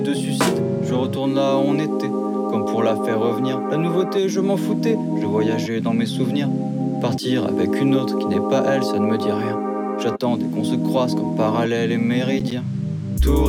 de suicide, je retourne là où on était, comme pour la faire revenir. La nouveauté, je m'en foutais, je voyageais dans mes souvenirs. Partir avec une autre qui n'est pas elle, ça ne me dit rien. J'attendais qu'on se croise comme parallèle et méridien. Tout